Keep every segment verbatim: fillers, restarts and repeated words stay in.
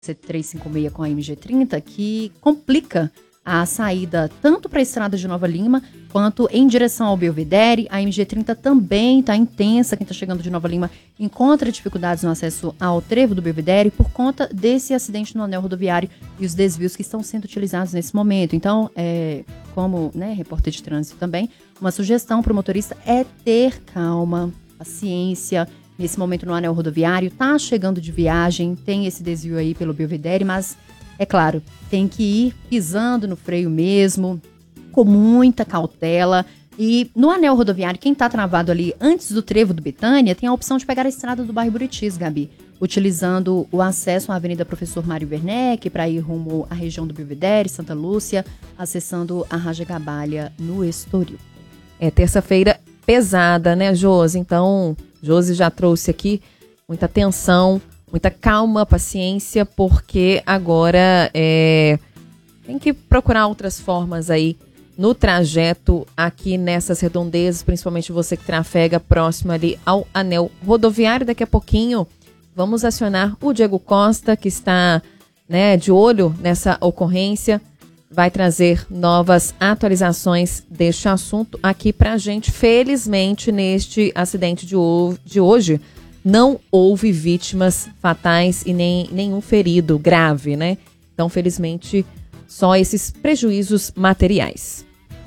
C trezentos e cinquenta e seis com a M G trinta, que complica a saída tanto para a estrada de Nova Lima, quanto em direção ao Belvedere. A M G trinta também está intensa, quem está chegando de Nova Lima encontra dificuldades no acesso ao trevo do Belvedere por conta desse acidente no anel rodoviário e os desvios que estão sendo utilizados nesse momento. Então, é, como né, repórter de trânsito também, uma sugestão para o motorista é ter calma, paciência. Nesse momento no anel rodoviário, tá chegando de viagem, tem esse desvio aí pelo Belvedere, mas, é claro, tem que ir pisando no freio mesmo, com muita cautela. E no anel rodoviário, quem tá travado ali antes do trevo do Betânia, tem a opção de pegar a estrada do bairro Buritis, Gabi, utilizando o acesso à Avenida Professor Mário Werneck para ir rumo à região do Belvedere, Santa Lúcia, acessando a Raja Gabalha no Estoril. É terça-feira pesada, né, Josi? Então, Josi já trouxe aqui muita atenção, muita calma, paciência, porque agora é, tem que procurar outras formas aí no trajeto aqui nessas redondezas, principalmente você que trafega próximo ali ao anel rodoviário. Daqui a pouquinho vamos acionar o Diego Costa, que está né, de olho nessa ocorrência, vai trazer novas atualizações deste assunto aqui pra gente. Felizmente, neste acidente de, o- de hoje, não houve vítimas fatais e nem nenhum ferido grave, né? Então, felizmente, só esses prejuízos materiais.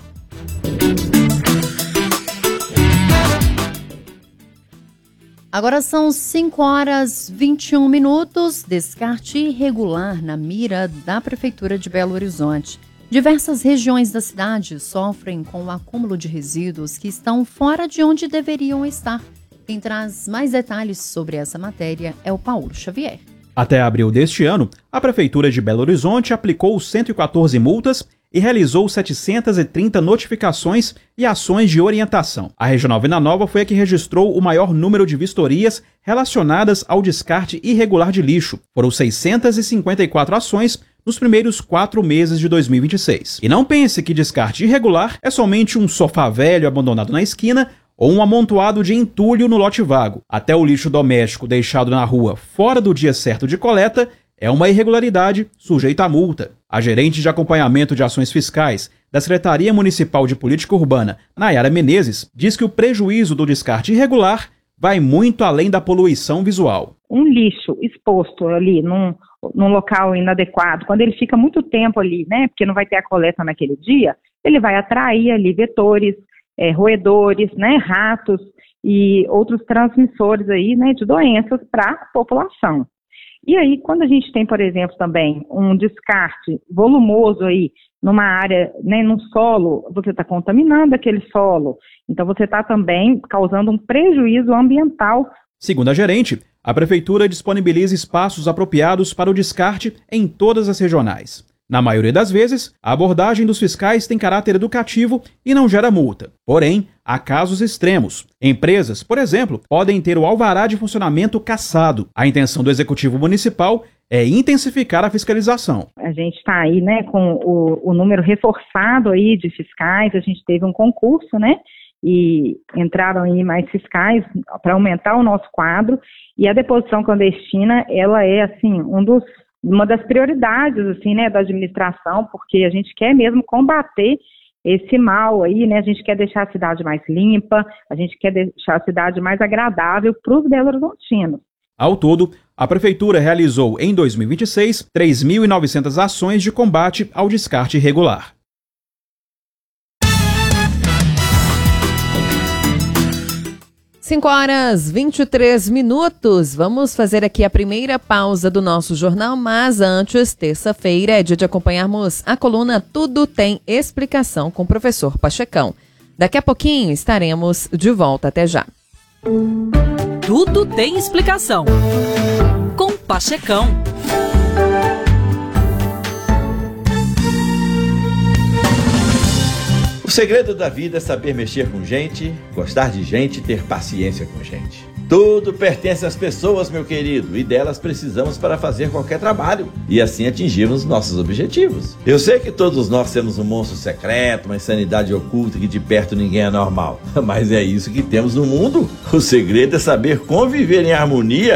Agora são cinco horas e vinte e um minutos. Descarte irregular na mira da Prefeitura de Belo Horizonte. Diversas regiões da cidade sofrem com o acúmulo de resíduos que estão fora de onde deveriam estar. Quem traz mais detalhes sobre essa matéria é o Paulo Xavier. Até abril deste ano, a Prefeitura de Belo Horizonte aplicou cento e quatorze multas e realizou setecentas e trinta notificações e ações de orientação. A Regional Venda Nova foi a que registrou o maior número de vistorias relacionadas ao descarte irregular de lixo. Foram seiscentas e cinquenta e quatro ações nos primeiros quatro meses de dois mil e vinte e seis. E não pense que descarte irregular é somente um sofá velho abandonado na esquina ou um amontoado de entulho no lote vago. Até o lixo doméstico deixado na rua fora do dia certo de coleta é uma irregularidade sujeita a multa. A gerente de acompanhamento de ações fiscais da Secretaria Municipal de Política Urbana, Nayara Menezes, diz que o prejuízo do descarte irregular vai muito além da poluição visual. Um lixo exposto ali num, num local inadequado, quando ele fica muito tempo ali, né, porque não vai ter a coleta naquele dia, ele vai atrair ali vetores, é, roedores, né, ratos e outros transmissores aí, né, de doenças para a população. E aí, quando a gente tem, por exemplo, também um descarte volumoso aí numa área, né, num solo, você está contaminando aquele solo. Então, você está também causando um prejuízo ambiental. Segundo a gerente, a Prefeitura disponibiliza espaços apropriados para o descarte em todas as regionais. Na maioria das vezes, a abordagem dos fiscais tem caráter educativo e não gera multa. Porém, há casos extremos. Empresas, por exemplo, podem ter o alvará de funcionamento cassado. A intenção do Executivo Municipal é intensificar a fiscalização. A gente está aí, né, com o, o número reforçado aí de fiscais. A gente teve um concurso, né, e entraram aí mais fiscais para aumentar o nosso quadro. E a deposição clandestina, ela é, assim, um dos uma das prioridades, assim, né, da administração, porque a gente quer mesmo combater esse mal aí, né, a gente quer deixar a cidade mais limpa, a gente quer deixar a cidade mais agradável para os belo-horizontinos. Ao todo, a Prefeitura realizou em dois mil e vinte e seis três mil e novecentas ações de combate ao descarte irregular. cinco horas e vinte e três minutos. Vamos fazer aqui a primeira pausa do nosso jornal, mas antes, terça-feira é dia de acompanharmos a coluna Tudo Tem Explicação com o professor Pachecão. Daqui a pouquinho estaremos de volta. Até já. Tudo Tem Explicação com Pachecão. O segredo da vida é saber mexer com gente, gostar de gente e ter paciência com gente. Tudo pertence às pessoas, meu querido, e delas precisamos para fazer qualquer trabalho e assim atingirmos nossos objetivos. Eu sei que todos nós temos um monstro secreto, uma insanidade oculta que de perto ninguém é normal, mas é isso que temos no mundo. O segredo é saber conviver em harmonia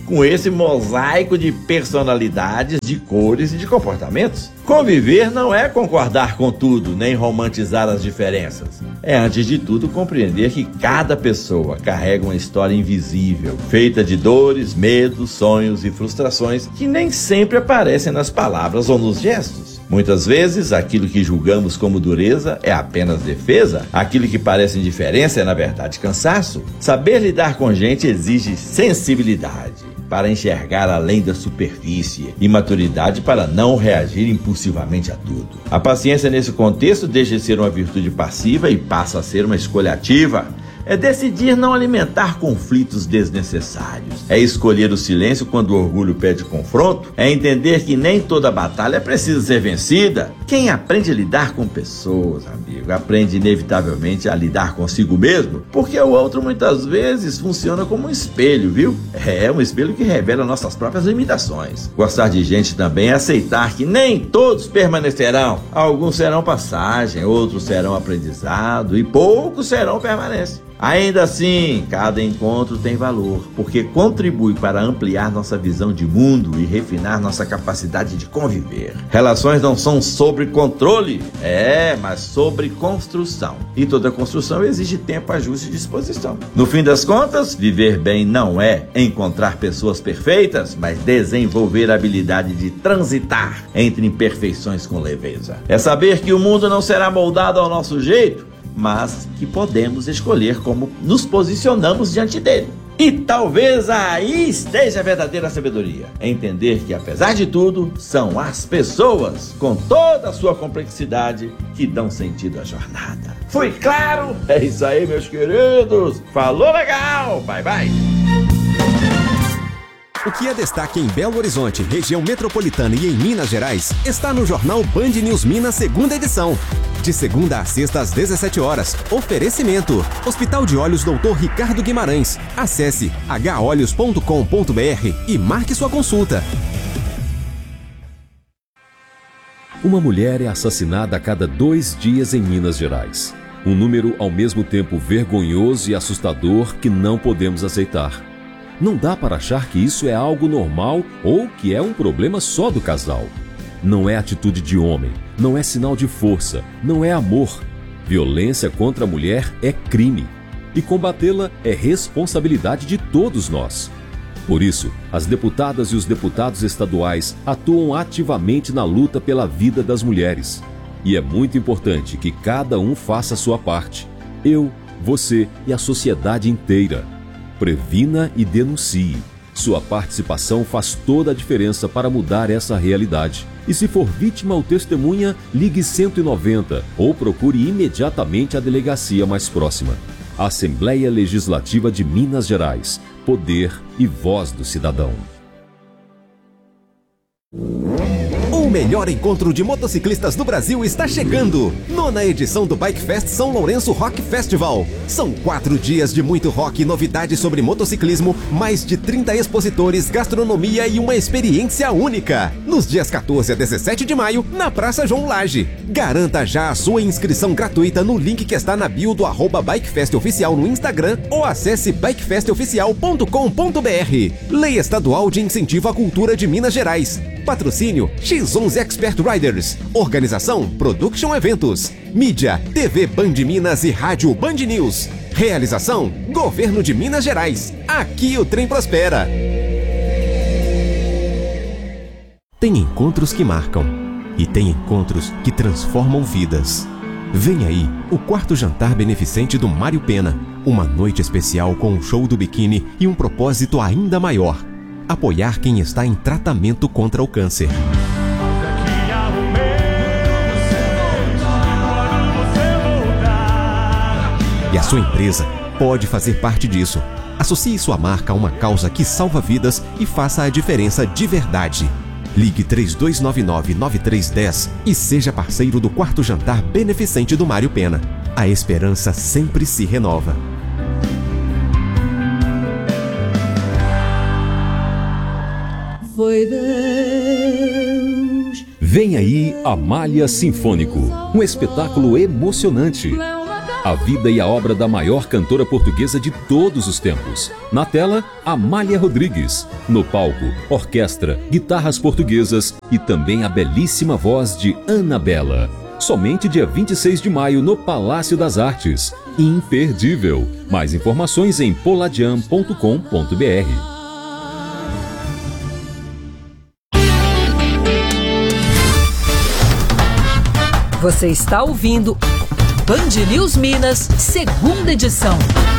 com esse mosaico de personalidades, de cores e de comportamentos. Conviver não é concordar com tudo, nem romantizar as diferenças. É, antes de tudo, compreender que cada pessoa carrega uma história invisível, feita de dores, medos, sonhos e frustrações que nem sempre aparecem nas palavras ou nos gestos. Muitas vezes, aquilo que julgamos como dureza é apenas defesa, aquilo que parece indiferença é, na verdade, cansaço. Saber lidar com gente exige sensibilidade para enxergar além da superfície e maturidade para não reagir impulsivamente a tudo. A paciência nesse contexto deixa de ser uma virtude passiva e passa a ser uma escolha ativa. É decidir não alimentar conflitos desnecessários. É escolher o silêncio quando o orgulho pede confronto. É entender que nem toda batalha precisa ser vencida. Quem aprende a lidar com pessoas, amigo, aprende inevitavelmente a lidar consigo mesmo, porque o outro muitas vezes funciona como um espelho, viu? É um espelho que revela nossas próprias limitações. Gostar de gente também é aceitar que nem todos permanecerão. Alguns serão passagem, outros serão aprendizado e poucos serão permanência. Ainda assim, cada encontro tem valor, porque contribui para ampliar nossa visão de mundo e refinar nossa capacidade de conviver. Relações não são sobre controle, é, mas sobre construção. E toda construção exige tempo, ajuste e disposição. No fim das contas, viver bem não é encontrar pessoas perfeitas, mas desenvolver a habilidade de transitar entre imperfeições com leveza. É saber que o mundo não será moldado ao nosso jeito, mas que podemos escolher como nos posicionamos diante dele. E talvez aí esteja a verdadeira sabedoria. Entender que, apesar de tudo, são as pessoas, com toda a sua complexidade, que dão sentido à jornada. Foi claro? É isso aí, meus queridos. Falou legal. Bye, bye. O que é destaque em Belo Horizonte, região metropolitana e em Minas Gerais, está no jornal Band News Minas, segunda edição. De segunda a sexta às dezessete horas. Oferecimento: Hospital de Olhos doutor Ricardo Guimarães. Acesse h olhos ponto com ponto b r e marque sua consulta. Uma mulher é assassinada a cada dois dias em Minas Gerais. Um número ao mesmo tempo vergonhoso e assustador que não podemos aceitar. Não dá para achar que isso é algo normal ou que é um problema só do casal. Não é atitude de homem, não é sinal de força, não é amor. Violência contra a mulher é crime. E combatê-la é responsabilidade de todos nós. Por isso, as deputadas e os deputados estaduais atuam ativamente na luta pela vida das mulheres. E é muito importante que cada um faça a sua parte. Eu, você e a sociedade inteira. Previna e denuncie. Sua participação faz toda a diferença para mudar essa realidade. E se for vítima ou testemunha, ligue cento e noventa ou procure imediatamente a delegacia mais próxima. Assembleia Legislativa de Minas Gerais. Poder e voz do cidadão. O melhor encontro de motociclistas do Brasil está chegando! Nona edição do Bike Fest São Lourenço Rock Festival. São quatro dias de muito rock e novidades sobre motociclismo, mais de trinta expositores, gastronomia e uma experiência única. Nos dias quatorze a dezessete de maio, na Praça João Lage. Garanta já a sua inscrição gratuita no link que está na bio do arroba Bikefest Oficial no Instagram ou acesse bike fest oficial ponto com ponto b r. Lei Estadual de Incentivo à Cultura de Minas Gerais. Patrocínio X onze Expert Riders. Organização Production Eventos. Mídia T V Band Minas e Rádio Band News. Realização Governo de Minas Gerais. Aqui o trem prospera. Tem encontros que marcam e tem encontros que transformam vidas. Vem aí o quarto jantar beneficente do Mário Pena. Uma noite especial com um show do biquíni e um propósito ainda maior: apoiar quem está em tratamento contra o câncer. E a sua empresa pode fazer parte disso. Associe sua marca a uma causa que salva vidas e faça a diferença de verdade. Ligue três dois nove nove, nove três um zero e seja parceiro do quarto jantar beneficente do Mário Pena. A esperança sempre se renova. Foi Deus. Vem aí Amália Sinfônico, um espetáculo emocionante. A vida e a obra da maior cantora portuguesa de todos os tempos. Na tela, Amália Rodrigues. No palco, orquestra, guitarras portuguesas e também a belíssima voz de Anabela. Somente dia vinte e seis de maio no Palácio das Artes. Imperdível. Mais informações em poladian ponto com ponto br. Você está ouvindo Band News Minas, segunda edição.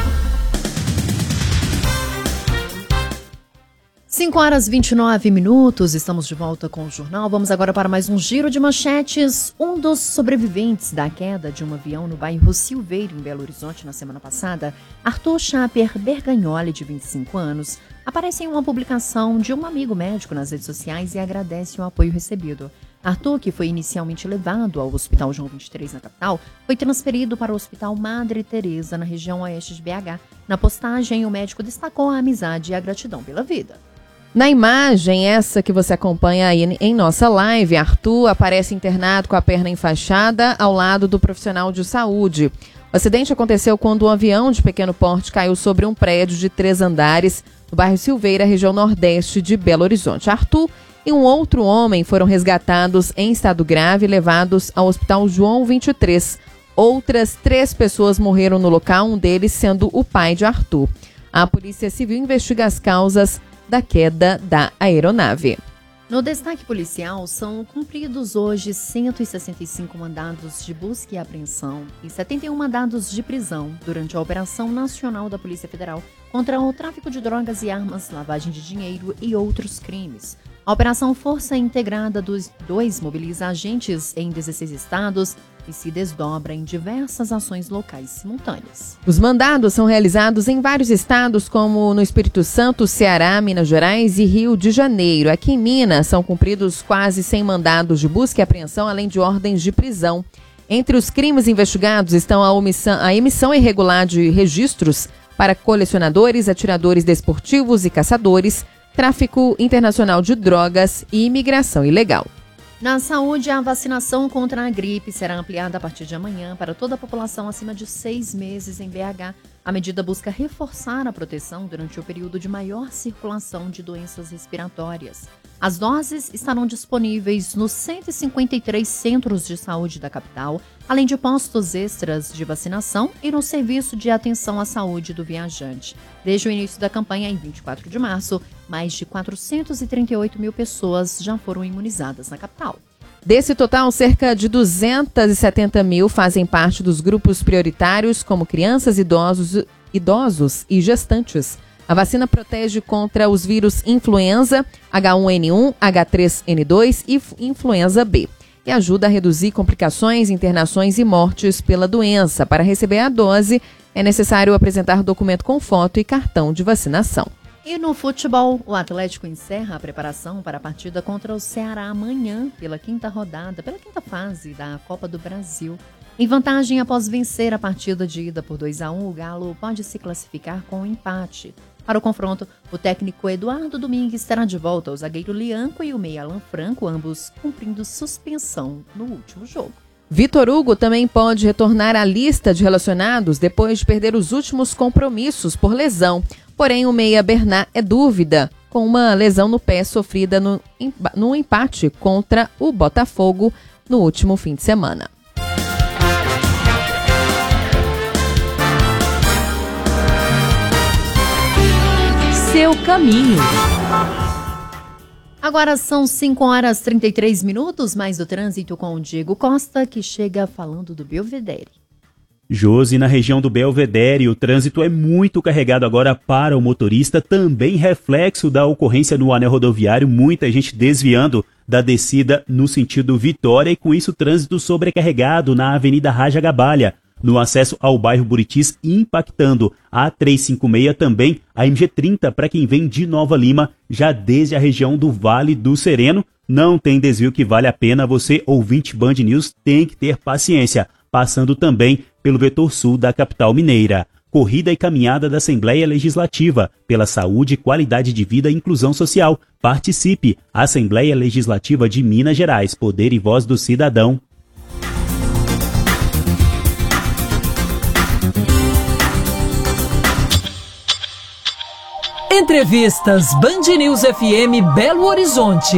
cinco horas e vinte e nove minutos, estamos de volta com o jornal. Vamos agora para mais um giro de manchetes. Um dos sobreviventes da queda de um avião no bairro Silveiro, em Belo Horizonte, na semana passada, Arthur Chaper Bergagnoli, de vinte e cinco anos, aparece em uma publicação de um amigo médico nas redes sociais e agradece o apoio recebido. Arthur, que foi inicialmente levado ao Hospital João vinte e três na capital, foi transferido para o Hospital Madre Teresa, na região oeste de B H. Na postagem, o médico destacou a amizade e a gratidão pela vida. Na imagem, essa que você acompanha aí em nossa live, Arthur aparece internado com a perna enfaixada ao lado do profissional de saúde. O acidente aconteceu quando um avião de pequeno porte caiu sobre um prédio de três andares no bairro Silveira, região nordeste de Belo Horizonte. Arthur e um outro homem foram resgatados em estado grave e levados ao Hospital João vinte e três. Outras três pessoas morreram no local, um deles sendo o pai de Arthur. A Polícia Civil investiga as causas da queda da aeronave. No destaque policial, são cumpridos hoje cento e sessenta e cinco mandados de busca e apreensão e setenta e um mandados de prisão durante a Operação Nacional da Polícia Federal contra o tráfico de drogas e armas, lavagem de dinheiro e outros crimes. A Operação Força Integrada dos dois mobiliza agentes em dezesseis estados e se desdobra em diversas ações locais simultâneas. Os mandados são realizados em vários estados, como no Espírito Santo, Ceará, Minas Gerais e Rio de Janeiro. Aqui em Minas, são cumpridos quase cem mandados de busca e apreensão, além de ordens de prisão. Entre os crimes investigados estão a, omissão, a emissão irregular de registros para colecionadores, atiradores desportivos e caçadores, tráfico internacional de drogas e imigração ilegal. Na saúde, a vacinação contra a gripe será ampliada a partir de amanhã para toda a população acima de seis meses em B H. A medida busca reforçar a proteção durante o período de maior circulação de doenças respiratórias. As doses estarão disponíveis nos cento e cinquenta e três centros de saúde da capital, além de postos extras de vacinação e no serviço de atenção à saúde do viajante. Desde o início da campanha, em vinte e quatro de março, mais de quatrocentos e trinta e oito mil pessoas já foram imunizadas na capital. Desse total, cerca de duzentos e setenta mil fazem parte dos grupos prioritários, como crianças, idosos, idosos e gestantes. A vacina protege contra os vírus influenza, H um N um, H três N dois e influenza B. E ajuda a reduzir complicações, internações e mortes pela doença. Para receber a dose, é necessário apresentar documento com foto e cartão de vacinação. E no futebol, o Atlético encerra a preparação para a partida contra o Ceará amanhã, pela quinta rodada, pela quinta fase da Copa do Brasil. Em vantagem após vencer a partida de ida por dois a um, o Galo pode se classificar com um empate. Para o confronto, o técnico Eduardo Domingues terá de volta o zagueiro Lianco e o meia Alan Franco, ambos cumprindo suspensão no último jogo. Vitor Hugo também pode retornar à lista de relacionados depois de perder os últimos compromissos por lesão. Porém, o meia Bernat é dúvida, com uma lesão no pé sofrida no, no empate contra o Botafogo no último fim de semana. Seu caminho. Agora são cinco horas e trinta e três minutos, mais do trânsito com o Diego Costa, que chega falando do Belvedere. Josi, na região do Belvedere, o trânsito é muito carregado agora para o motorista, também reflexo da ocorrência no anel rodoviário, muita gente desviando da descida no sentido Vitória e com isso trânsito sobrecarregado na Avenida Raja Gabalha, no acesso ao bairro Buritis, impactando a trezentos e cinquenta e seis, também a M G trinta para quem vem de Nova Lima, já desde a região do Vale do Sereno. Não tem desvio que vale a pena, você, ouvinte Band News, tem que ter paciência, passando também pelo vetor sul da capital mineira. Corrida e caminhada da Assembleia Legislativa, pela saúde, qualidade de vida e inclusão social. Participe! Assembleia Legislativa de Minas Gerais, poder e voz do cidadão. Entrevistas Band News F M Belo Horizonte.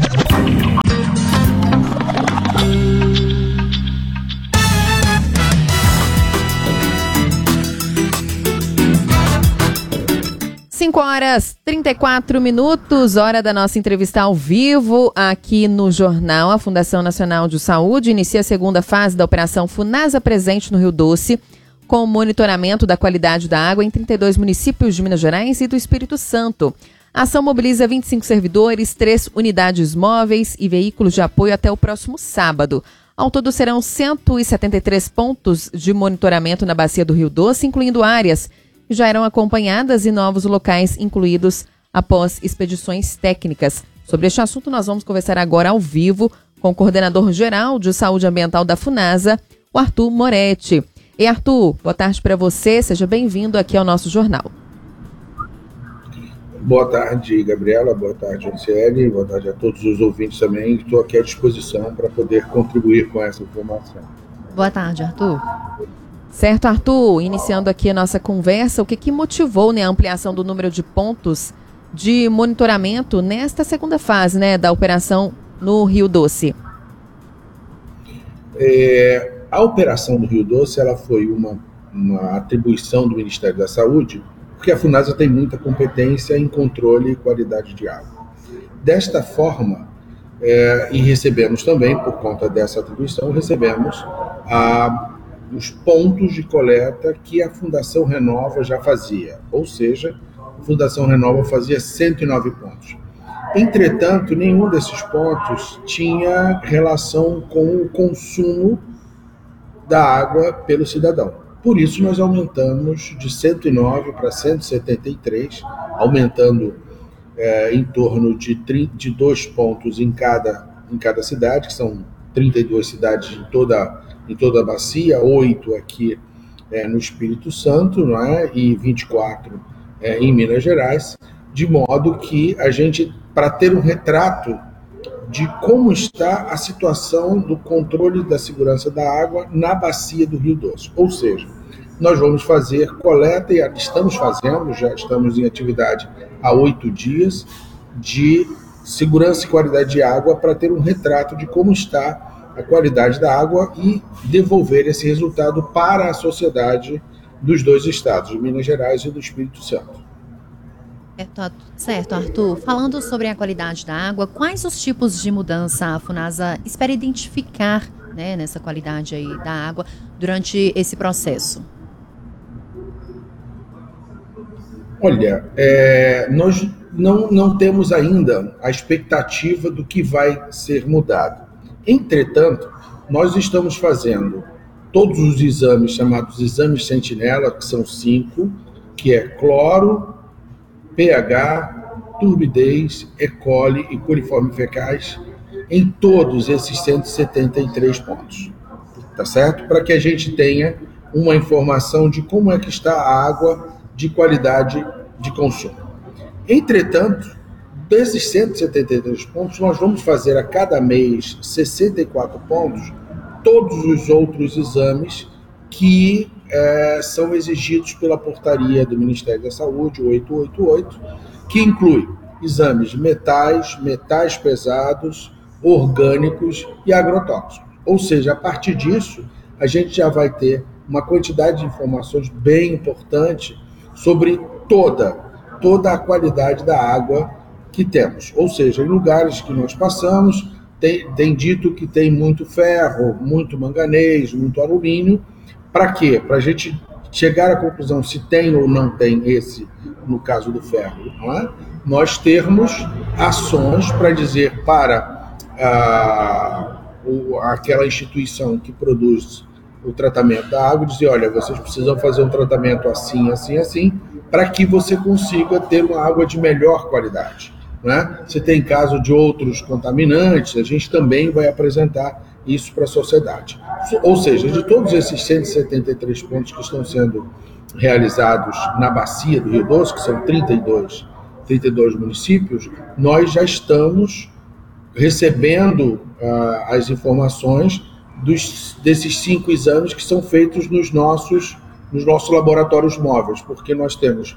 cinco horas e trinta e quatro minutos, hora da nossa entrevista ao vivo aqui no Jornal. A Fundação Nacional de Saúde inicia a segunda fase da Operação Funasa Presente no Rio Doce, com monitoramento da qualidade da água em trinta e dois municípios de Minas Gerais e do Espírito Santo. A ação mobiliza vinte e cinco servidores, três unidades móveis e veículos de apoio até o próximo sábado. Ao todo serão cento e setenta e três pontos de monitoramento na bacia do Rio Doce, incluindo áreas que já eram acompanhadas e novos locais incluídos após expedições técnicas. Sobre este assunto, nós vamos conversar agora ao vivo com o coordenador-geral de Saúde Ambiental da Funasa, o Arthur Moretti. E Arthur, boa tarde para você, seja bem-vindo aqui ao nosso jornal. Boa tarde, Gabriela, boa tarde, Anciele, boa tarde a todos os ouvintes também. Estou aqui à disposição para poder contribuir com essa informação. Boa tarde, Arthur. Certo, Arthur, iniciando aqui a nossa conversa, o que, que motivou, né, a ampliação do número de pontos de monitoramento nesta segunda fase, né, da operação no Rio Doce? É, a operação do Rio Doce ela foi uma, uma atribuição do Ministério da Saúde, porque a Funasa tem muita competência em controle e qualidade de água. Desta forma, é, e recebemos também, por conta dessa atribuição, recebemos a os pontos de coleta que a Fundação Renova já fazia, ou seja, a Fundação Renova fazia cento e nove pontos. Entretanto, nenhum desses pontos tinha relação com o consumo da água pelo cidadão. Por isso, nós aumentamos de cento e nove para cento e setenta e três, aumentando é, em torno de, de dois pontos em cada, em cada cidade, que são trinta e duas cidades em toda em toda a bacia, oito aqui é, no Espírito Santo, não é? E vinte e quatro é, em Minas Gerais, de modo que a gente, para ter um retrato de como está a situação do controle da segurança da água na bacia do Rio Doce. Ou seja, nós vamos fazer coleta, e estamos fazendo, já estamos em atividade há oito dias, de segurança e qualidade de água para ter um retrato de como está a qualidade da água e devolver esse resultado para a sociedade dos dois estados, de Minas Gerais e do Espírito Santo. Certo, Arthur. Falando sobre a qualidade da água, quais os tipos de mudança a Funasa espera identificar, né, nessa qualidade aí da água durante esse processo? Olha, é, nós não, não temos ainda a expectativa do que vai ser mudado. Entretanto, nós estamos fazendo todos os exames chamados exames sentinela, que são cinco, que é cloro, pH, turbidez, E. coli e coliformes fecais, em todos esses cento e setenta e três pontos, tá certo? Para que a gente tenha uma informação de como é que está a água de qualidade de consumo. Entretanto, desses cento e setenta e três pontos, nós vamos fazer a cada mês sessenta e quatro pontos, todos os outros exames que é, são exigidos pela portaria do Ministério da Saúde, oitocentos e oitenta e oito, que inclui exames de metais, metais pesados, orgânicos e agrotóxicos. Ou seja, a partir disso, a gente já vai ter uma quantidade de informações bem importante sobre toda, toda a qualidade da água que temos. Ou seja, em lugares que nós passamos, tem, tem dito que tem muito ferro, muito manganês, muito alumínio. Para quê? Para a gente chegar à conclusão se tem ou não tem esse, no caso do ferro, não é? Nós termos ações para dizer para a, o, aquela instituição que produz o tratamento da água, dizer, olha, vocês precisam fazer um tratamento assim, assim, assim, para que você consiga ter uma água de melhor qualidade. Né? Se tem caso de outros contaminantes, a gente também vai apresentar isso para a sociedade. Ou seja, de todos esses cento e setenta e três pontos que estão sendo realizados na bacia do Rio Doce, que são trinta e dois, trinta e dois municípios, nós já estamos recebendo uh, as informações dos, desses cinco exames que são feitos nos nossos, nos nossos laboratórios móveis, porque nós temos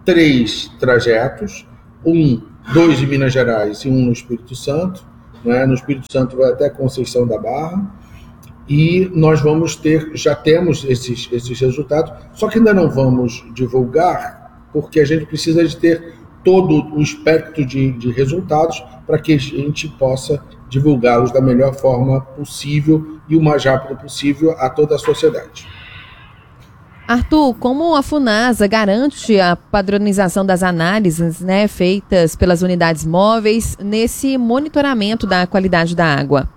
três trajetos, um, dois em Minas Gerais e um no Espírito Santo, né? No Espírito Santo vai até Conceição da Barra, e nós vamos ter, já temos esses, esses resultados, só que ainda não vamos divulgar, porque a gente precisa de ter todo o espectro de, de resultados para que a gente possa divulgá-los da melhor forma possível e o mais rápido possível a toda a sociedade. Arthur, como a Funasa garante a padronização das análises, né, feitas pelas unidades móveis nesse monitoramento da qualidade da água?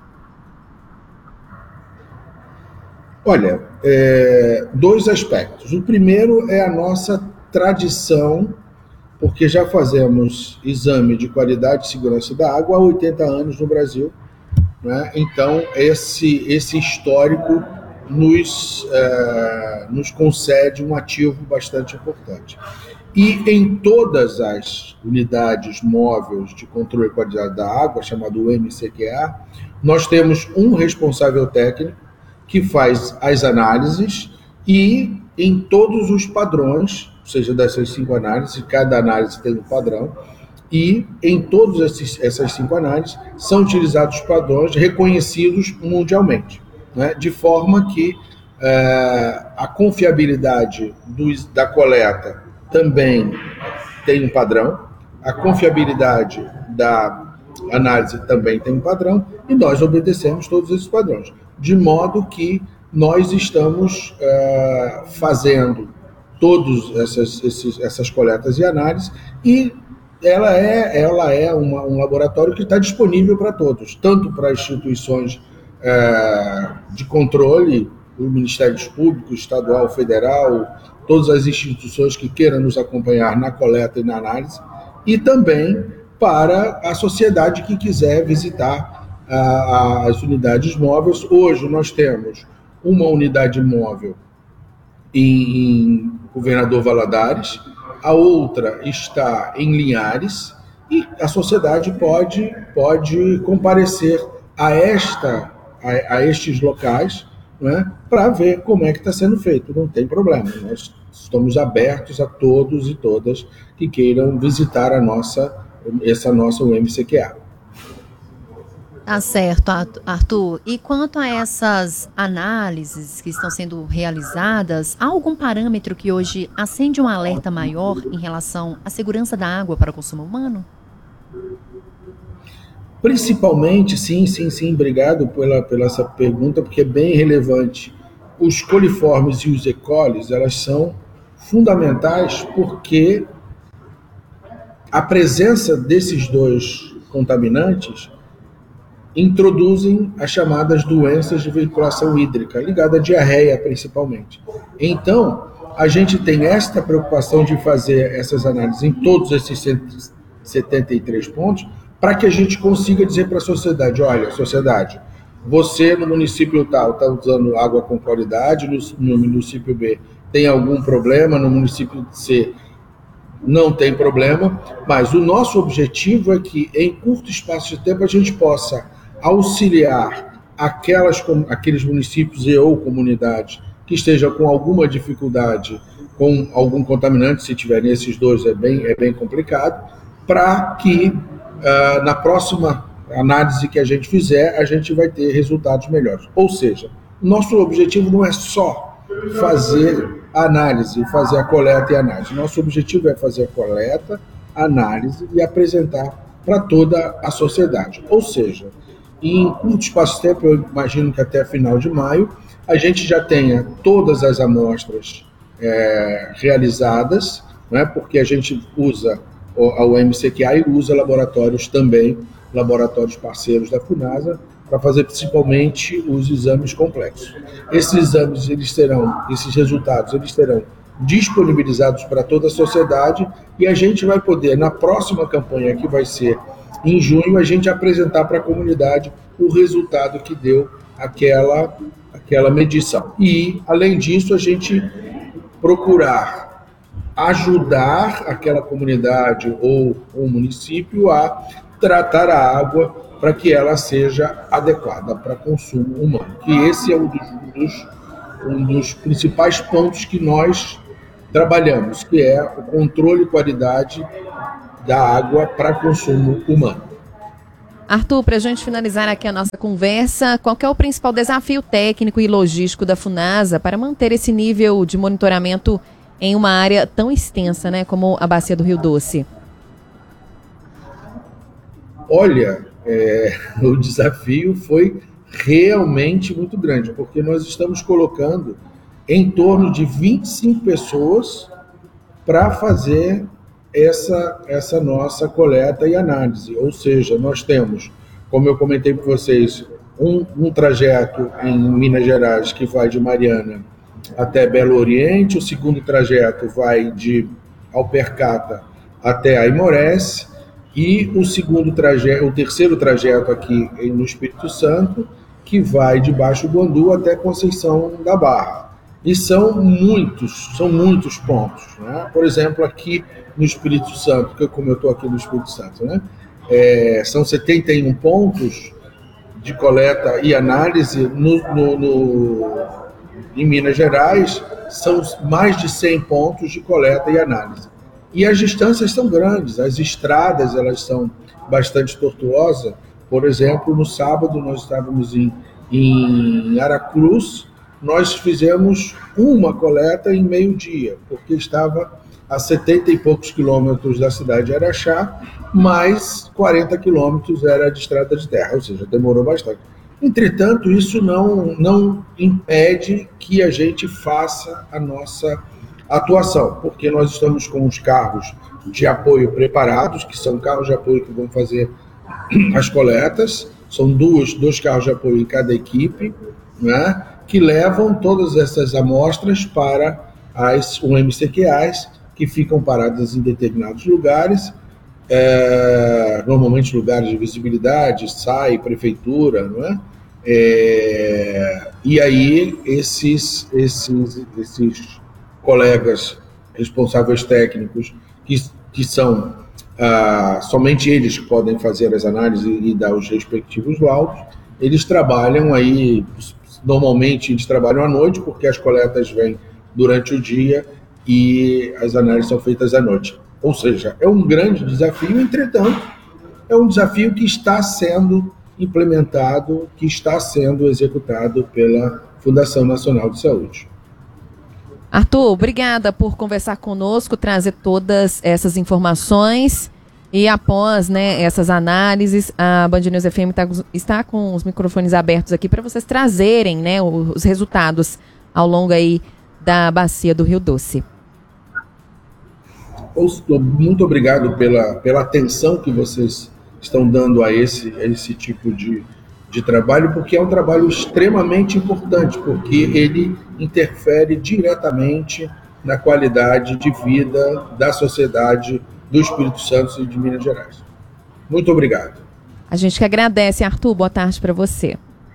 Olha, é, dois aspectos. O primeiro é a nossa tradição, porque já fazemos exame de qualidade e segurança da água há oitenta anos no Brasil, né? Então esse, esse histórico nos, é, nos concede um ativo bastante importante. E em todas as unidades móveis de controle de qualidade da água, chamado U M C Q A, nós temos um responsável técnico que faz as análises, e em todos os padrões, ou seja, dessas cinco análises, cada análise tem um padrão, e em todas essas cinco análises são utilizados padrões reconhecidos mundialmente, né? De forma que é, a confiabilidade do, da coleta também tem um padrão, a confiabilidade da análise também tem um padrão, e nós obedecemos todos esses padrões, de modo que nós estamos é, fazendo todas essas, esses, essas coletas e análises, e ela é, ela é uma, um laboratório que está disponível para todos, tanto para instituições é, de controle, o Ministério Público, Estadual, Federal, todas as instituições que queiram nos acompanhar na coleta e na análise, e também para a sociedade que quiser visitar a, as unidades móveis. Hoje nós temos uma unidade móvel em, em Governador Valadares, a outra está em Linhares, e a sociedade pode, pode comparecer a, esta, a, a estes locais, né, para ver como é que está sendo feito. Não tem problema, nós estamos abertos a todos e todas que queiram visitar a nossa, essa nossa U M C Q A. Tá certo, Arthur. E quanto a essas análises que estão sendo realizadas, há algum parâmetro que hoje acende um alerta maior em relação à segurança da água para o consumo humano? Principalmente, sim, sim, sim, obrigado pela, pela essa pergunta, porque é bem relevante. Os coliformes e os E. coli, elas são fundamentais porque a presença desses dois contaminantes introduzem as chamadas doenças de veiculação hídrica, ligada à diarreia principalmente. Então, a gente tem esta preocupação de fazer essas análises em todos esses cento e setenta e três pontos, para que a gente consiga dizer para a sociedade, olha, sociedade, você no município tal está usando água com qualidade, no, no município B tem algum problema, no município C não tem problema, mas o nosso objetivo é que em curto espaço de tempo a gente possa auxiliar aquelas, aqueles municípios e ou comunidades que estejam com alguma dificuldade com algum contaminante, se tiverem esses dois é bem, é bem complicado, para que uh, na próxima análise que a gente fizer, a gente vai ter resultados melhores. Ou seja, nosso objetivo não é só fazer a análise, fazer a coleta e a análise. Nosso objetivo é fazer a coleta, a análise e apresentar para toda a sociedade. Ou seja, em curto espaço de tempo, eu imagino que até final de maio, a gente já tenha todas as amostras é, realizadas, né, porque a gente usa a U M C Q A e usa laboratórios também, laboratórios parceiros da Funasa, para fazer principalmente os exames complexos. Esses exames, eles terão, esses resultados, eles serão disponibilizados para toda a sociedade, e a gente vai poder, na próxima campanha, que vai ser em junho, a gente apresentar para a comunidade o resultado que deu aquela, aquela medição. E, além disso, a gente procurar ajudar aquela comunidade ou o município a tratar a água para que ela seja adequada para consumo humano. Que esse é um dos, dos, um dos principais pontos que nós trabalhamos, que é o controle e qualidade da água para consumo humano. Arthur, para a gente finalizar aqui a nossa conversa, qual que é o principal desafio técnico e logístico da Funasa para manter esse nível de monitoramento em uma área tão extensa, né, como a Bacia do Rio Doce? Olha, é, o desafio foi realmente muito grande, porque nós estamos colocando em torno de vinte e cinco pessoas para fazer essa, essa nossa coleta e análise. Ou seja, nós temos, como eu comentei com vocês, um, um trajeto em Minas Gerais que vai de Mariana até Belo Oriente, o segundo trajeto vai de Alpercata até Aimorés, e o segundo trajeto, o terceiro trajeto aqui no Espírito Santo, que vai de Baixo Guandu até Conceição da Barra. E são muitos, são muitos pontos, né? Por exemplo, aqui no Espírito Santo, que como eu estou aqui no Espírito Santo, né? É, são setenta e um pontos de coleta e análise. No, no, no, em Minas Gerais, são mais de cem pontos de coleta e análise. E as distâncias são grandes, as estradas elas são bastante tortuosas. Por exemplo, no sábado nós estávamos em, em Aracruz, nós fizemos uma coleta em meio-dia, porque estava a setenta e poucos quilômetros da cidade de Araxá, mais quarenta quilômetros era de estrada de terra, ou seja, demorou bastante. Entretanto, isso não, não impede que a gente faça a nossa atuação, porque nós estamos com os carros de apoio preparados, que são carros de apoio que vão fazer as coletas, são duas, dois carros de apoio em cada equipe, né, que levam todas essas amostras para as U M C Q As, que ficam paradas em determinados lugares, é, normalmente lugares de visibilidade, S A I, prefeitura, não é? É, e aí esses, esses, esses colegas responsáveis técnicos, que, que são ah, somente eles que podem fazer as análises e dar os respectivos laudos, eles trabalham aí, normalmente eles trabalham à noite, porque as coletas vêm durante o dia e as análises são feitas à noite. Ou seja, é um grande desafio, entretanto, é um desafio que está sendo implementado, que está sendo executado pela Fundação Nacional de Saúde. Arthur, obrigada por conversar conosco, trazer todas essas informações. E após, né, essas análises, a Band News F M tá, está com os microfones abertos aqui para vocês trazerem, né, os resultados ao longo aí da Bacia do Rio Doce. Muito obrigado pela, pela atenção que vocês estão dando a esse, a esse tipo de, de trabalho, porque é um trabalho extremamente importante, porque ele interfere diretamente na qualidade de vida da sociedade do Espírito Santo e de Minas Gerais. Muito obrigado. A gente que agradece, Arthur. Boa tarde para você.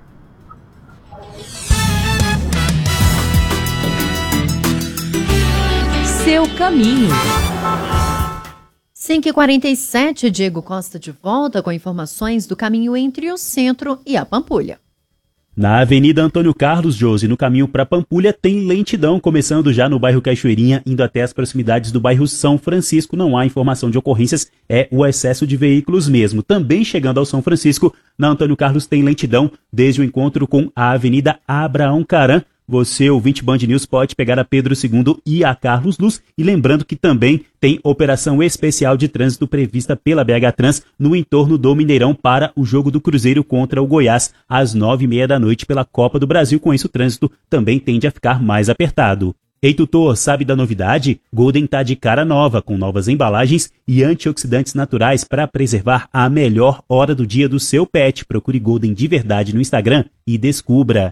Seu caminho. cinco e quarenta e sete, Diego Costa de volta com informações do caminho entre o centro e a Pampulha. Na Avenida Antônio Carlos, Josi, no caminho para Pampulha, tem lentidão, começando já no bairro Cachoeirinha, indo até as proximidades do bairro São Francisco. Não há informação de ocorrências, é o excesso de veículos mesmo. Também chegando ao São Francisco, na Antônio Carlos tem lentidão, desde o encontro com a Avenida Abraão Caram. Você, ouvinte Band News, pode pegar a Pedro segundo e a Carlos Luz. E lembrando que também tem operação especial de trânsito prevista pela B H Trans no entorno do Mineirão para o jogo do Cruzeiro contra o Goiás às nove e meia da noite pela Copa do Brasil. Com isso, o trânsito também tende a ficar mais apertado. Ei, tutor, sabe da novidade? Golden tá de cara nova, com novas embalagens e antioxidantes naturais para preservar a melhor hora do dia do seu pet. Procure Golden de verdade no Instagram e descubra.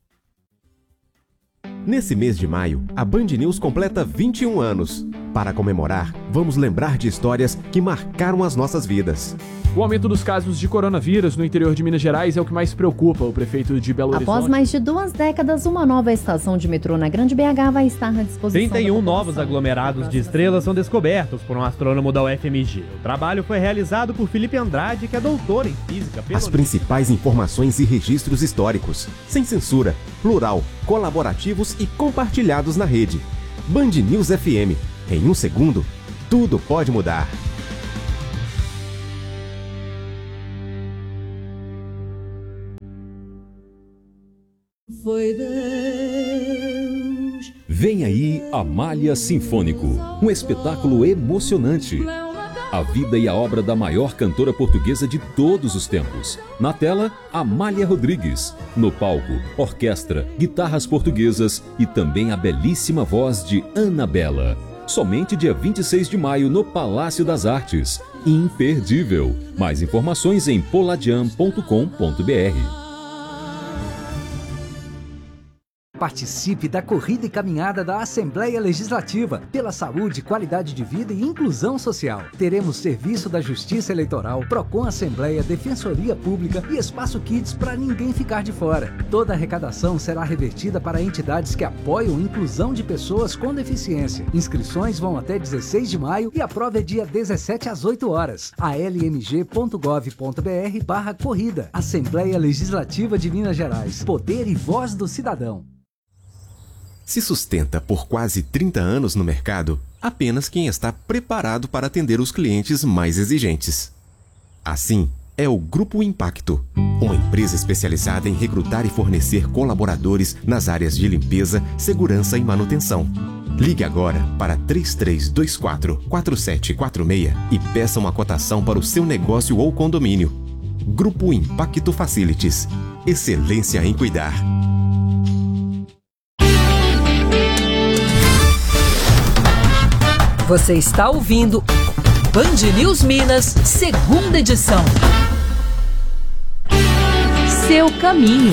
Nesse mês de maio, a Band News completa vinte e um anos. Para comemorar, vamos lembrar de histórias que marcaram as nossas vidas. O aumento dos casos de coronavírus no interior de Minas Gerais é o que mais preocupa o prefeito de Belo Horizonte. Após mais de duas décadas, uma nova estação de metrô na Grande B H vai estar à disposição. trinta e um novos aglomerados de estrelas são descobertos por um astrônomo da U F M G. O trabalho foi realizado por Felipe Andrade, que é doutor em física. As principais informações e registros históricos, sem censura, plural, colaborativos e compartilhados na rede. Band News F M. Em um segundo, tudo pode mudar. Foi Deus. Vem aí Amália Sinfônico, um espetáculo emocionante. A vida e a obra da maior cantora portuguesa de todos os tempos. Na tela, Amália Rodrigues. No palco, orquestra, guitarras portuguesas e também a belíssima voz de Anabela. Somente dia vinte e seis de maio no Palácio das Artes. Imperdível. Mais informações em poladian ponto com ponto br. Participe da corrida e caminhada da Assembleia Legislativa pela saúde, qualidade de vida e inclusão social. Teremos serviço da Justiça Eleitoral, Procon Assembleia, Defensoria Pública e Espaço Kids para ninguém ficar de fora. Toda a arrecadação será revertida para entidades que apoiam a inclusão de pessoas com deficiência. Inscrições vão até dezesseis de maio e a prova é dia dezessete às oito horas. a l m g ponto gov ponto b r barra corrida. Assembleia Legislativa de Minas Gerais. Poder e voz do cidadão. Se sustenta por quase trinta anos no mercado, apenas quem está preparado para atender os clientes mais exigentes. Assim, é o Grupo Impacto, uma empresa especializada em recrutar e fornecer colaboradores nas áreas de limpeza, segurança e manutenção. Ligue agora para três três dois quatro, quatro sete quatro seis e peça uma cotação para o seu negócio ou condomínio. Grupo Impacto Facilities. Excelência em cuidar. Você está ouvindo Band News Minas, segunda edição. Seu caminho.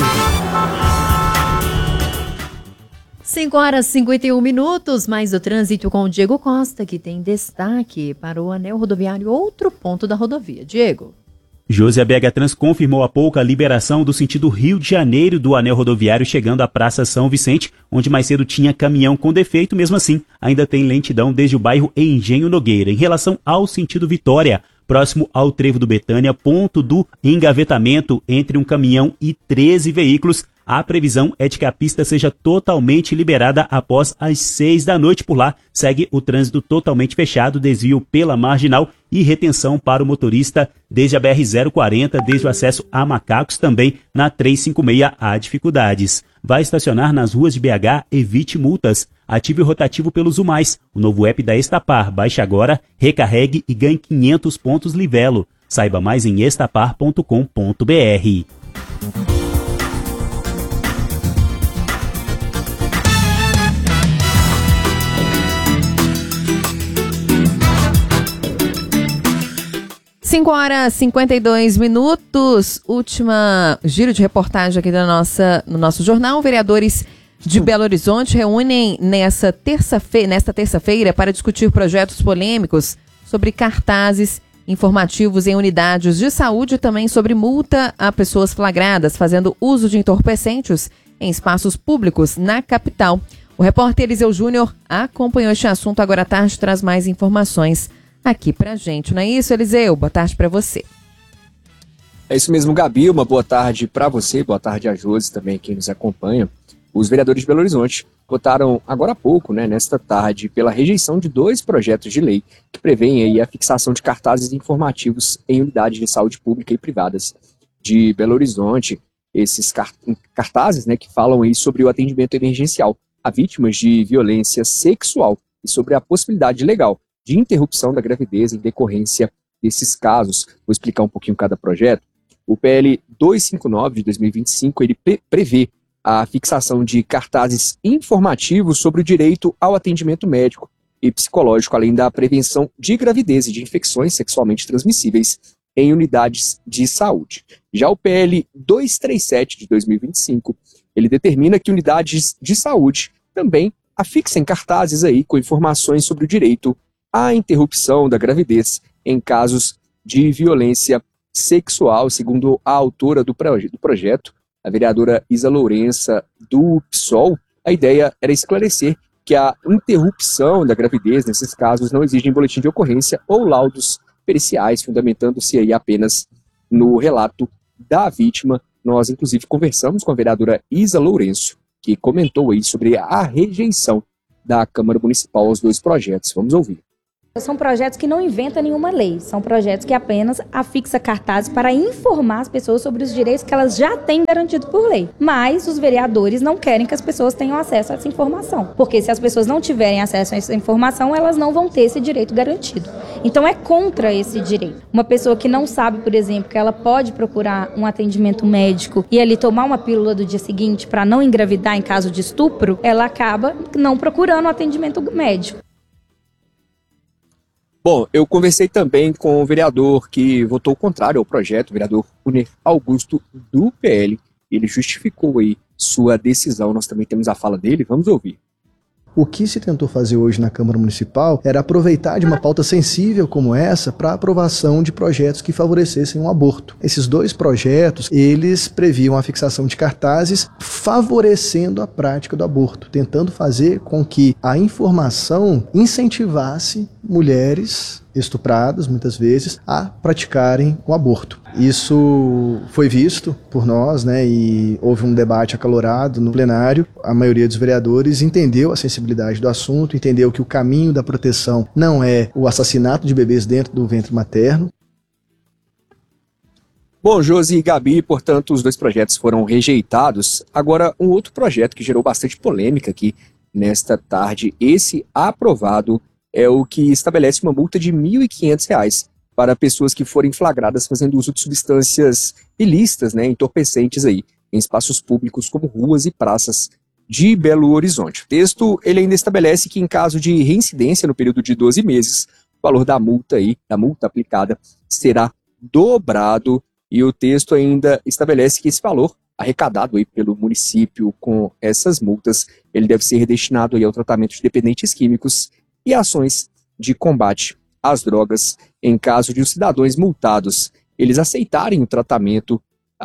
cinco horas e cinquenta e um minutos, mais o trânsito com o Diego Costa, que tem destaque para o anel rodoviário, outro ponto da rodovia. Diego. Josi, a B H Trans confirmou há pouco a liberação do sentido Rio de Janeiro do anel rodoviário chegando à Praça São Vicente, onde mais cedo tinha caminhão com defeito. Mesmo assim, ainda tem lentidão desde o bairro Engenho Nogueira. Em relação ao sentido Vitória, próximo ao Trevo do Betânia, ponto do engavetamento entre um caminhão e treze veículos, a previsão é de que a pista seja totalmente liberada após as seis da noite. Por lá, segue o trânsito totalmente fechado, desvio pela Marginal e retenção para o motorista desde a B R zero quarenta, desde o acesso a Macacos, também na trezentos e cinquenta e seis há dificuldades. Vai estacionar nas ruas de B H, evite multas. Ative o rotativo pelos Umais, o novo app da Estapar. Baixe agora, recarregue e ganhe quinhentos pontos Livelo. Saiba mais em estapar ponto com ponto br. cinco horas e cinquenta e dois minutos, última giro de reportagem aqui da nossa, no nosso jornal. Vereadores de Belo Horizonte reúnem nessa terça-feira, nesta terça-feira para discutir projetos polêmicos sobre cartazes informativos em unidades de saúde e também sobre multa a pessoas flagradas fazendo uso de entorpecentes em espaços públicos na capital. O repórter Eliseu Júnior acompanhou este assunto agora à tarde e traz mais informações aqui pra gente, não é isso, Eliseu? Boa tarde pra você. É isso mesmo, Gabi, uma boa tarde pra você, boa tarde a Josi também, quem nos acompanha. Os vereadores de Belo Horizonte votaram agora há pouco, né, nesta tarde, pela rejeição de dois projetos de lei que prevêem aí a fixação de cartazes informativos em unidades de saúde pública e privadas de Belo Horizonte. Esses cartazes, né, que falam aí sobre o atendimento emergencial a vítimas de violência sexual e sobre a possibilidade legal de interrupção da gravidez em decorrência desses casos. Vou explicar um pouquinho cada projeto. O P L duzentos e cinquenta e nove de dois mil e vinte e cinco, ele prevê a fixação de cartazes informativos sobre o direito ao atendimento médico e psicológico, além da prevenção de gravidez e de infecções sexualmente transmissíveis em unidades de saúde. Já o P L duzentos e trinta e sete de dois mil e vinte e cinco, ele determina que unidades de saúde também afixem cartazes aí com informações sobre o direito à interrupção da gravidez em casos de violência sexual. Segundo a autora do, proje- do projeto, a vereadora Isa Lourença, do P SOL, a ideia era esclarecer que a interrupção da gravidez, nesses casos, não exige boletim de ocorrência ou laudos periciais, fundamentando-se aí apenas no relato da vítima. Nós, inclusive, conversamos com a vereadora Isa Lourenço, que comentou aí sobre a rejeição da Câmara Municipal aos dois projetos. Vamos ouvir. São projetos que não inventam nenhuma lei, são projetos que apenas afixam cartazes para informar as pessoas sobre os direitos que elas já têm garantido por lei. Mas os vereadores não querem que as pessoas tenham acesso a essa informação, porque se as pessoas não tiverem acesso a essa informação, elas não vão ter esse direito garantido. Então é contra esse direito. Uma pessoa que não sabe, por exemplo, que ela pode procurar um atendimento médico e ali tomar uma pílula do dia seguinte para não engravidar em caso de estupro, ela acaba não procurando um atendimento médico. Bom, eu conversei também com o vereador que votou contrário ao projeto, o vereador Uner Augusto, do P L. Ele justificou aí sua decisão, nós também temos a fala dele, vamos ouvir. O que se tentou fazer hoje na Câmara Municipal era aproveitar de uma pauta sensível como essa para a aprovação de projetos que favorecessem o aborto. Esses dois projetos, eles previam a fixação de cartazes favorecendo a prática do aborto, tentando fazer com que a informação incentivasse mulheres estupradas, muitas vezes, a praticarem o aborto. Isso foi visto por nós, né, e houve um debate acalorado no plenário. A maioria dos vereadores entendeu a sensibilidade do assunto, entendeu que o caminho da proteção não é o assassinato de bebês dentro do ventre materno. Bom, Josi e Gabi, portanto, os dois projetos foram rejeitados. Agora, um outro projeto que gerou bastante polêmica aqui nesta tarde, esse aprovado, é o que estabelece uma multa de mil e quinhentos reais para pessoas que forem flagradas fazendo uso de substâncias ilícitas, né, entorpecentes aí, em espaços públicos como ruas e praças de Belo Horizonte. O texto ele ainda estabelece que em caso de reincidência no período de doze meses, o valor da multa aí, da multa aplicada, será dobrado, e o texto ainda estabelece que esse valor arrecadado aí pelo município com essas multas, ele deve ser destinado aí ao tratamento de dependentes químicos e ações de combate às drogas em caso de os cidadãos multados eles aceitarem o tratamento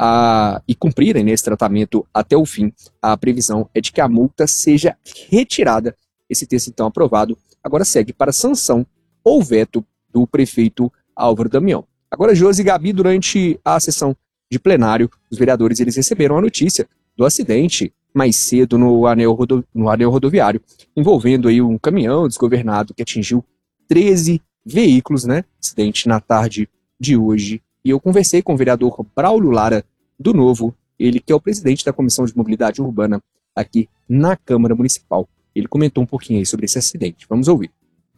a, e cumprirem nesse tratamento até o fim. A previsão é de que a multa seja retirada. Esse texto, então, aprovado, agora segue para sanção ou veto do prefeito Álvaro Damião. Agora, Josi e Gabi, durante a sessão de plenário, os vereadores eles receberam a notícia do acidente mais cedo no anel, rodo, no anel rodoviário, envolvendo aí um caminhão desgovernado que atingiu treze veículos, né? Acidente na tarde de hoje. E eu conversei com o vereador Braulio Lara, do Novo, ele que é o presidente da Comissão de Mobilidade Urbana aqui na Câmara Municipal. Ele comentou um pouquinho aí sobre esse acidente. Vamos ouvir.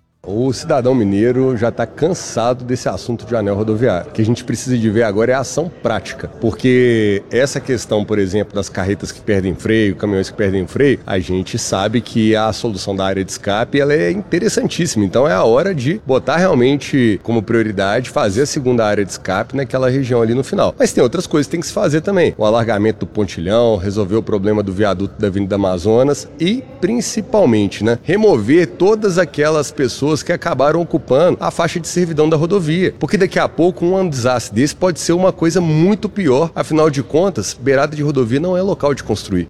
O cidadão mineiro já está cansado desse assunto de anel rodoviário. O que a gente precisa de ver agora é a ação prática, porque essa questão, por exemplo, das carretas que perdem freio, caminhões que perdem freio, a gente sabe que a solução da área de escape ela é interessantíssima. Então é a hora de botar realmente como prioridade fazer a segunda área de escape naquela região ali no final. Mas tem outras coisas que tem que se fazer também. O alargamento do pontilhão, resolver o problema do viaduto da Avenida Amazonas e, principalmente, né, remover todas aquelas pessoas que acabaram ocupando a faixa de servidão da rodovia. Porque daqui a pouco um desastre desse pode ser uma coisa muito pior. Afinal de contas, beirada de rodovia não é local de construir.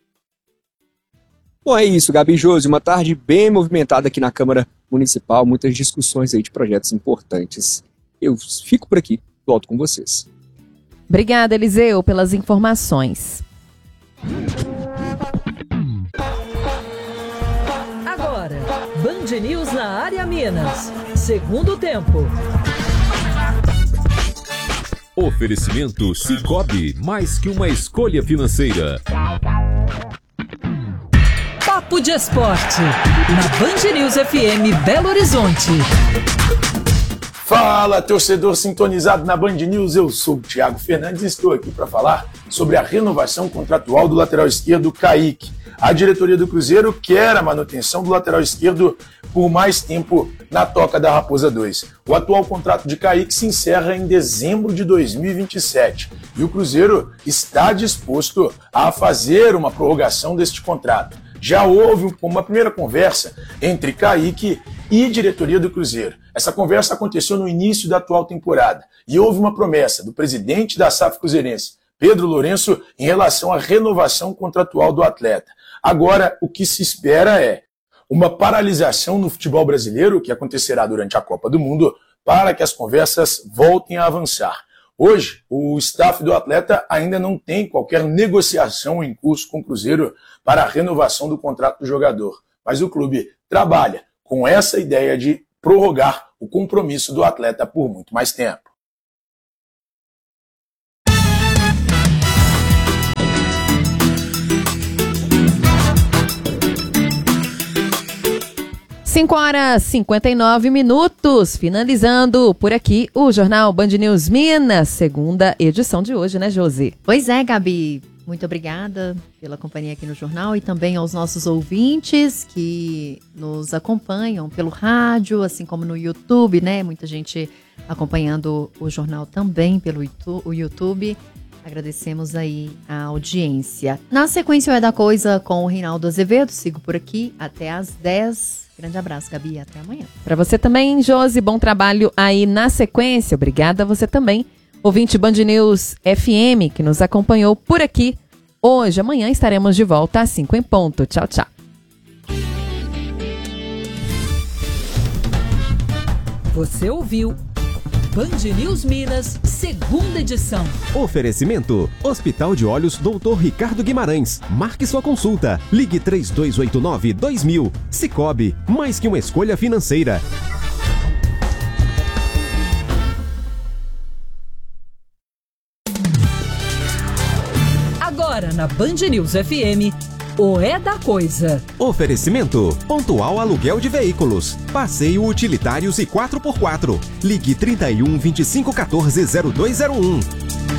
Bom, é isso, Gabi e Josi. Uma tarde bem movimentada aqui na Câmara Municipal. Muitas discussões aí de projetos importantes. Eu fico por aqui. Volto com vocês. Obrigada, Eliseu, pelas informações. Band News na área Minas. Segundo tempo. Oferecimento Cicobi, mais que uma escolha financeira. Papo de Esporte, na Band News F M Belo Horizonte. Fala, torcedor sintonizado na Band News, eu sou o Thiago Fernandes e estou aqui para falar sobre a renovação contratual do lateral esquerdo Kaique. A diretoria do Cruzeiro quer a manutenção do lateral esquerdo por mais tempo na Toca da Raposa dois. O atual contrato de Kaique se encerra em dezembro de dois mil e vinte e sete e o Cruzeiro está disposto a fazer uma prorrogação deste contrato. Já houve uma primeira conversa entre Kaique e diretoria do Cruzeiro. Essa conversa aconteceu no início da atual temporada e houve uma promessa do presidente da S A F Cruzeirense, Pedro Lourenço, em relação à renovação contratual do atleta. Agora, o que se espera é uma paralisação no futebol brasileiro, que acontecerá durante a Copa do Mundo, para que as conversas voltem a avançar. Hoje, o staff do atleta ainda não tem qualquer negociação em curso com o Cruzeiro para a renovação do contrato do jogador. mas o clube trabalha com essa ideia de prorrogar o compromisso do atleta por muito mais tempo. cinco horas e cinquenta e nove minutos, finalizando por aqui o Jornal Band News Minas, segunda edição de hoje, né, Josi? Pois é, Gabi. Muito obrigada pela companhia aqui no jornal e também aos nossos ouvintes que nos acompanham pelo rádio, assim como no YouTube, né? Muita gente acompanhando o jornal também pelo YouTube. Agradecemos aí a audiência. Na sequência, o É da Coisa com o Reinaldo Azevedo. Sigo por aqui até às dez. Grande abraço, Gabi. Até amanhã. Para você também, Josi. Bom trabalho aí na sequência. Obrigada a você também, ouvinte Band News F M, que nos acompanhou por aqui. Hoje, amanhã, estaremos de volta às cinco em ponto. Tchau, tchau. Você ouviu Band News Minas, segunda edição. Oferecimento: Hospital de Olhos doutor Ricardo Guimarães. Marque sua consulta. Ligue três dois oito nove, dois mil. Sicoob, mais que uma escolha financeira. Agora na Band News F M, o É da Coisa. Oferecimento: Pontual Aluguel de Veículos, Passeio Utilitários e quatro por quatro. Ligue trinta e um, vinte e cinco, quatorze, zero dois zero um.